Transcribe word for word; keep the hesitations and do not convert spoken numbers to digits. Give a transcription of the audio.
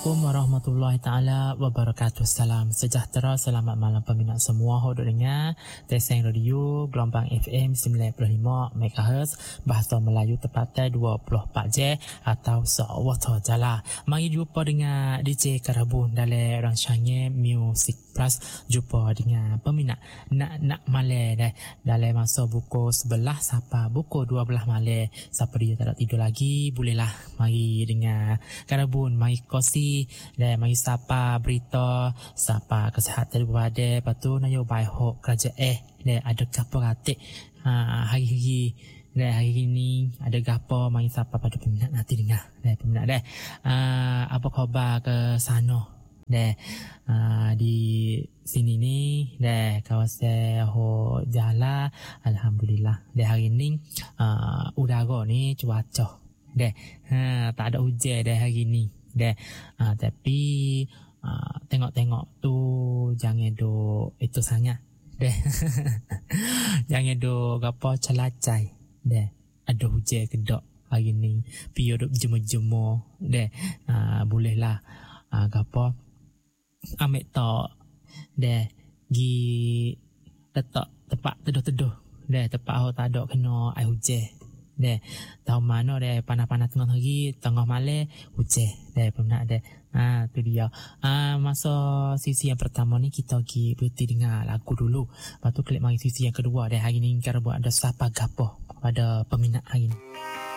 Assalamualaikum warahmatullahi taala wabarakatuh. Salam sejahtera, selamat malam peminat semua. Hodok dengar Teseng Radio gelombang F M sembilan puluh lima megahertz bahasa Melayu tepatnya dua puluh empat jam atau sewaktu jala. Mari jumpa dengan D J Karabun dalam rancangan Music Plus. Jumpa dengan peminat nak nak malam dah dalam masa buku sebelah sampai buku dua belas malam. Siapa dia tak nak tidur lagi, bolehlah mari dengan Karabun, mari kosi dan mari sapa berita, sapa kesihatan berada, lepas tu nak baik hok kerja eh dan ada gapo ratik ha, hari-hari dan hari ini ada gapo mari sapa pada peminat nanti dengar dan peminat dah uh, apa khabar ke sana dan uh, di sini ni dan kawasan ho jala alhamdulillah dan hari ni uh, udara ni cuaca deh ha, tak ada hujan dah hari ni deh ha, tapi ha, tengok-tengok tu jangan do itu sangat deh jangan do gapo celacai deh ada hujan kedok hari ni piyo duk jemur-jemur deh ha, bolehlah ha, gapo ambil tok deh gi letak tempat teduh-teduh deh tempat ho tak ada kena air hujan deh tahu mana deh panas-panas tengah hari tengah malam hujan deh pernah deh ah tu dia ah masa sisi yang pertama ni kita pergi berhenti dengar lagu dulu, lepas tu klik mari sisi yang kedua deh hari ni cara buat ada sapa gapo pada peminat hari ni.